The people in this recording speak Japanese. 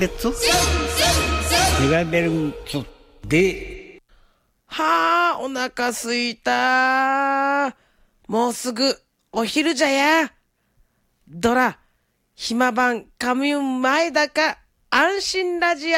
됐어? 내가 내는 네. はあ、お腹すいた。もうすぐお昼じゃや。ドラ、暇晩カミュン前だか安心ラジア。